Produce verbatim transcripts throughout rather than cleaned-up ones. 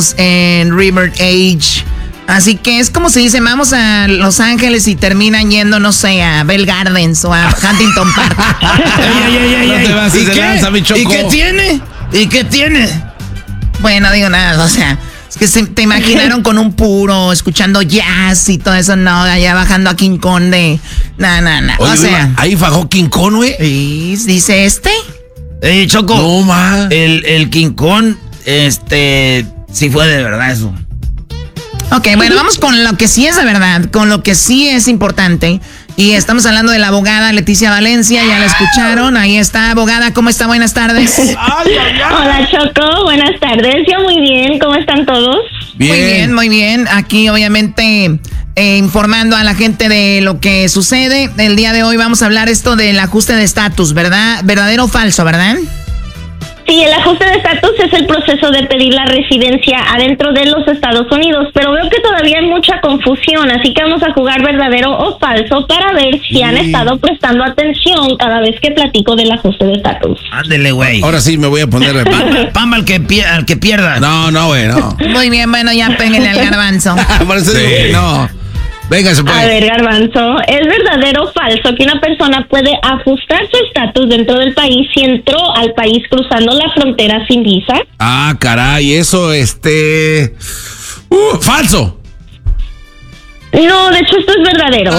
en River Edge. Así que es como si dicen, vamos a Los Ángeles y terminan yendo, no sé, a Bell Gardens o a Huntington Park. Ay, ay, ay, ay, ay. ¿Y, qué? Lanza, mi Choco. ¿Y qué tiene? ¿Y qué tiene? Bueno, digo nada, o sea, es que se, te imaginaron con un puro, escuchando jazz y todo eso, no, allá bajando a King Kong de... Nah, nah, nah, Oye, o sea... ahí bajó King Kong, güey. ¿Dice este? Eh, Choco. No, ma. El, el King Kong, este, sí fue de verdad eso. Ok, bueno, vamos con lo que sí es de verdad, con lo que sí es importante. Y estamos hablando de la abogada Leticia Valencia, ya la escucharon. Ahí está, abogada, ¿cómo está? Buenas tardes. Hola, Choco, buenas tardes. Yo muy bien, ¿cómo están todos? Bien. Muy bien, muy bien. Aquí, obviamente, eh, informando a la gente de lo que sucede. El día de hoy vamos a hablar esto del ajuste de estatus, ¿verdad? ¿Verdadero o falso, verdad? Sí, el ajuste de estatus es el proceso de pedir la residencia adentro de los Estados Unidos, pero veo que todavía hay mucha confusión, así que vamos a jugar verdadero o falso para ver si sí. han estado prestando atención cada vez que platico del ajuste de estatus. Ándele, güey. Ahora sí me voy a poner... Pamba, pamba al, que pie, al que pierda. No, no, güey, no. Muy bien, bueno, ya péguenle al garbanzo. Por eso sí. digo que no. Venga, se puede. A ver, Garbanzo, ¿es verdadero o falso que una persona puede ajustar su estatus dentro del país si entró al país cruzando la frontera sin visa? Ah, caray, eso, este... Uh, falso. No, de hecho esto es verdadero.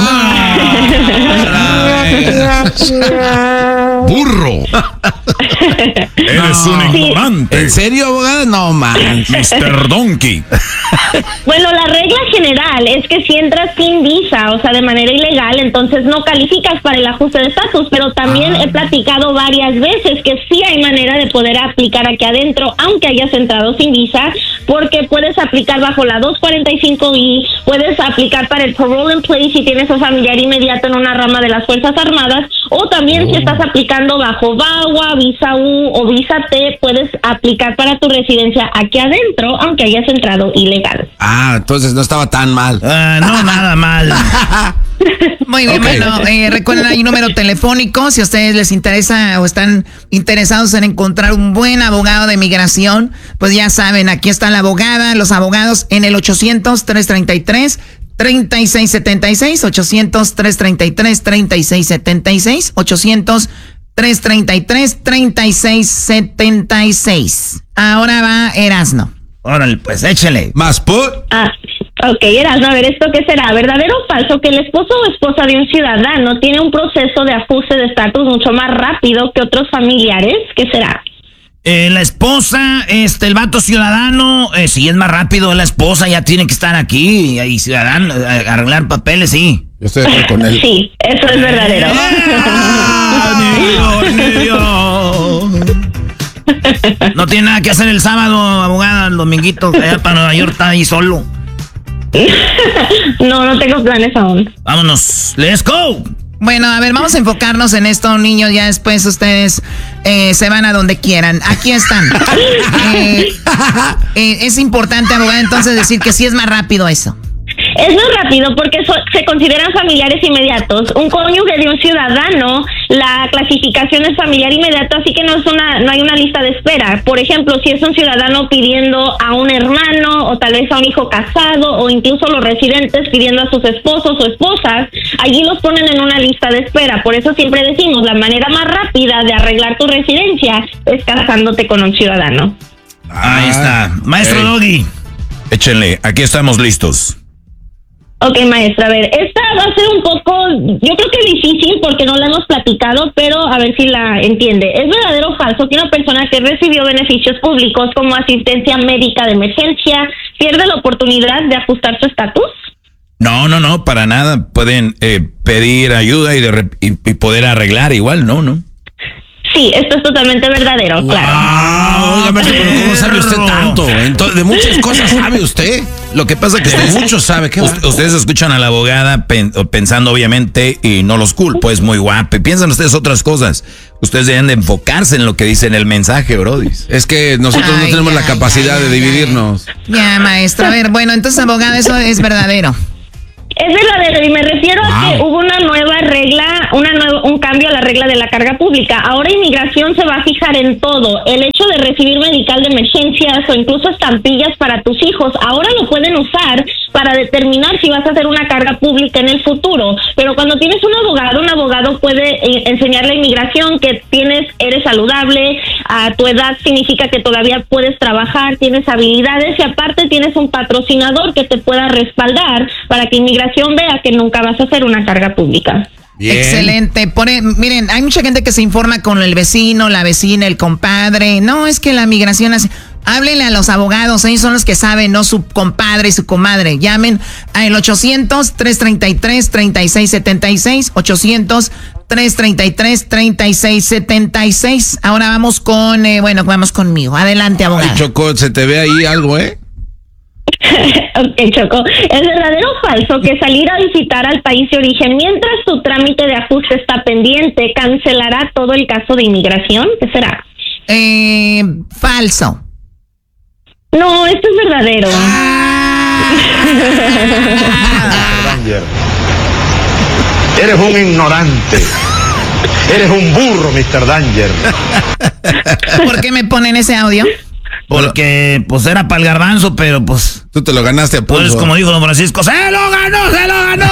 Ah, burro. Eres no. un ignorante. ¿En serio, abogada? No, man. mister Donkey. Bueno, la regla general es que si entras sin visa, o sea, de manera ilegal, entonces no calificas para el ajuste de estatus, pero también ah. he platicado varias veces que sí hay manera de poder aplicar aquí adentro, aunque hayas entrado sin visa, porque puedes aplicar bajo la dos cuarenta y cinco I, puedes aplicar para el parole in place si tienes un familiar inmediato en una rama de las Fuerzas Armadas, o también oh. si estás aplicando bajo VAWA, Visa U o Visa T, puedes aplicar para tu residencia aquí adentro, aunque hayas entrado ilegal. Ah, entonces no estaba tan mal. Uh, no, nada mal. Muy bien, okay. Bueno, eh, recuerden, hay un número telefónico, si a ustedes les interesa o están interesados en encontrar un buen abogado de migración, pues ya saben, aquí está la abogada, los abogados en el ochocientos, trescientos treinta y tres, treinta y seis setenta y seis, ochocientos, trescientos treinta y tres, treinta y seis setenta y seis, ochocientos, trescientos treinta y tres, treinta y seis setenta y seis. Ahora va Erasno. Órale, pues échale. Más put. Ah, ok, Erasno, a ver, ¿esto qué será? ¿Verdadero o falso que el esposo o esposa de un ciudadano tiene un proceso de ajuste de estatus mucho más rápido que otros familiares? ¿Qué será? Eh, la esposa, este, el vato ciudadano, eh, si es más rápido, la esposa ya tiene que estar aquí y ciudadano, eh, arreglar papeles, sí. Yo estoy de acuerdo con él. Sí, eso es verdadero. No tiene nada que hacer el sábado, abogada, el dominguito, allá para Nueva York, está ahí solo. No, no tengo planes aún. Vámonos, let's go. Bueno, a ver, vamos a enfocarnos en esto, niños. Ya después ustedes eh, se van a donde quieran. Aquí están. eh, eh, es importante, abogada, entonces decir que sí es más rápido eso. Es más rápido porque so, se consideran familiares inmediatos. Un cónyuge de un ciudadano, la clasificación es familiar inmediato, así que no es una, no hay una lista de espera. Por ejemplo, si es un ciudadano pidiendo a un hermano o tal vez a un hijo casado o incluso los residentes pidiendo a sus esposos o esposas, allí los ponen en una lista de espera. Por eso siempre decimos, la manera más rápida de arreglar tu residencia es casándote con un ciudadano. Ahí está. Maestro hey. Doggy. Échenle, aquí estamos listos. Ok, maestra, a ver, esta va a ser un poco, yo creo que difícil porque no la hemos platicado, pero a ver si la entiende. ¿Es verdadero o falso que una persona que recibió beneficios públicos como asistencia médica de emergencia pierde la oportunidad de ajustar su estatus? No, no, no, para nada. Pueden eh, pedir ayuda y, de, y, y poder arreglar igual, ¿no? ¿no? Sí, esto es totalmente verdadero, wow, claro. Oiga, maestro, pero ¿cómo sabe usted tanto? Entonces, de muchas cosas sabe usted. Lo que pasa es que de ustedes, mucho sabe. ¿Qué usted, ustedes escuchan a la abogada pen, pensando, obviamente, y no los culpo, es muy guapa. Piensan ustedes otras cosas. Ustedes deben de enfocarse en lo que dice en el mensaje, brody. Es que nosotros ay, no tenemos ay, la capacidad ay, de dividirnos. Ya, maestro. A ver, bueno, entonces, abogada, eso es verdadero. Es verdadero, y me refiero wow. a que hubo una nueva regla, una nueva, un cambio a la regla de la carga pública. Ahora inmigración se va a fijar en todo. El hecho de recibir medical de emergencias o incluso estampillas para tus hijos, ahora lo pueden usar para determinar si vas a hacer una carga pública en el futuro. Pero cuando tienes un abogado, un abogado puede eh, enseñarle a inmigración que tienes, eres saludable, a tu edad significa que todavía puedes trabajar, tienes habilidades y aparte tienes un patrocinador que te pueda respaldar para que inmigración vea que nunca vas a hacer una carga pública. Bien. Excelente. Pone, miren, hay mucha gente que se informa con el vecino, la vecina, el compadre. No, es que la migración hace... Háblenle a los abogados, ellos son los que saben, no su compadre y su comadre. Llamen al ochocientos, tres treinta y tres, treinta y seis setenta y seis, ochocientos, tres treinta y tres, treinta y seis setenta y seis. Ahora vamos con, eh, bueno, vamos conmigo. Adelante, abogado. Ay, Choco, se te ve ahí algo, ¿eh? Ok, Choco, ¿es verdadero o falso que salir a visitar al país de origen mientras tu trámite de ajuste está pendiente cancelará todo el caso de inmigración? ¿Qué será? Eh, falso. No, esto es verdadero. Eres un ignorante. Eres un burro, mister Danger. ¿Por qué me ponen ese audio? Porque, pues, era para el garbanzo, pero, pues... Tú te lo ganaste a pulso. Pues, como dijo don Francisco, ¡se lo ganó, se lo ganó!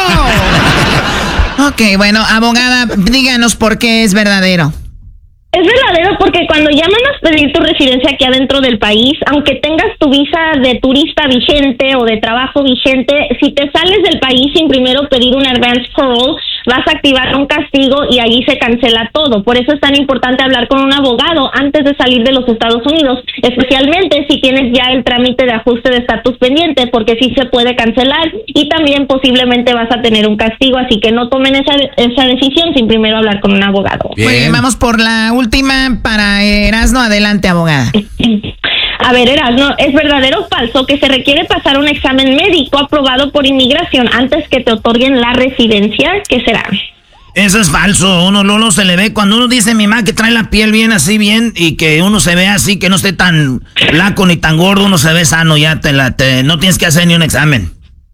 Ok, bueno, abogada, díganos por qué es verdadero. Es verdadero porque cuando llaman a pedir tu residencia aquí adentro del país, aunque tengas tu visa de turista vigente o de trabajo vigente, si te sales del país sin primero pedir un advance parole, vas a activar un castigo y ahí se cancela todo. Por eso es tan importante hablar con un abogado antes de salir de los Estados Unidos, especialmente si tienes ya el trámite de ajuste de estatus pendiente, porque sí se puede cancelar y también posiblemente vas a tener un castigo, así que no tomen esa, esa decisión sin primero hablar con un abogado. Bien. Muy bien, vamos por la última para Erasno. Adelante, abogada. A ver, Erasno, ¿es verdadero o falso que se requiere pasar un examen médico aprobado por inmigración antes que te otorguen la residencia? ¿Qué será? Eso es falso. Uno Lolo se le ve cuando uno dice mi mamá que trae la piel bien así bien y que uno se ve así, que no esté tan flaco ni tan gordo, uno se ve sano, ya te la te, no tienes que hacer ni un examen.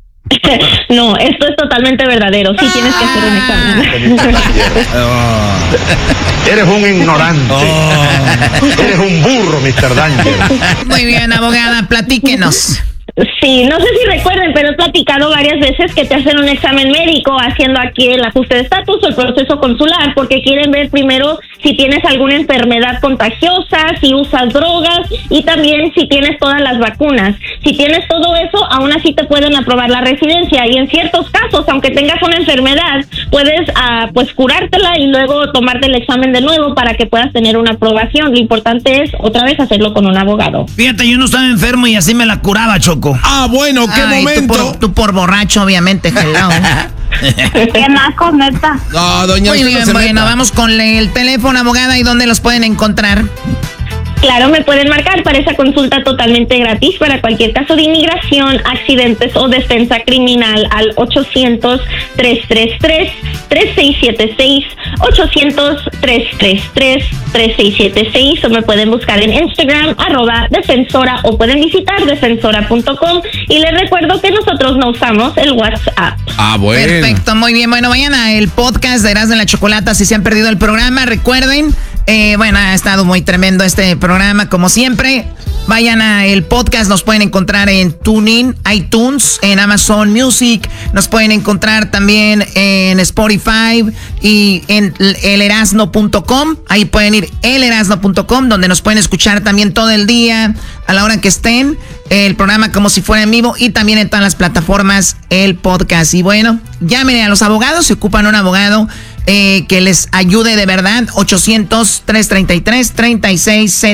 No, esto es totalmente verdadero. Sí tienes que hacer un examen. Oh. Eres un ignorante. Oh. Eres un burro, mister Danger. Muy bien, abogada, platíquenos. Sí, no sé si recuerden, pero he platicado varias veces que te hacen un examen médico haciendo aquí el ajuste de estatus o el proceso consular, porque quieren ver primero si tienes alguna enfermedad contagiosa, si usas drogas y también si tienes todas las vacunas. Si tienes todo eso, aún así te pueden aprobar la residencia y en ciertos casos, aunque tengas una enfermedad, puedes uh, pues curártela y luego tomarte el examen de nuevo para que puedas tener una aprobación. Lo importante es otra vez hacerlo con un abogado. Fíjate, yo no estaba enfermo y así me la curaba, Choco. Ah, bueno, qué Ay, momento. Tú por, tú por borracho, obviamente, hello. ¿Qué más, neta? No, doña. Muy bien, no bueno, meta. Vamos con el teléfono, abogada, ¿y dónde los pueden encontrar? Claro, me pueden marcar para esa consulta totalmente gratis para cualquier caso de inmigración, accidentes o defensa criminal al ochocientos, tres tres tres, tres seis siete seis, ochocientos, tres tres tres, tres seis siete seis o me pueden buscar en Instagram, arroba defensora o pueden visitar defensora punto com y les recuerdo que nosotros no usamos el WhatsApp. Ah, bueno. Perfecto, muy bien. Bueno, vayan al podcast de Erasmo y la Chocolata si se han perdido el programa. Recuerden, eh, bueno, ha estado muy tremendo este programa, como siempre. Vayan al podcast, nos pueden encontrar en TuneIn, iTunes, en Amazon Music, nos pueden encontrar también en Spotify y en el erasno punto com. Ahí pueden ir el erasno punto com, donde nos pueden escuchar también todo el día, a la hora que estén, el programa como si fuera en vivo y también en todas las plataformas el podcast. Y bueno, llamen a los abogados, si ocupan un abogado eh, que les ayude de verdad, ochocientos, tres treinta y tres, treinta y seis setenta.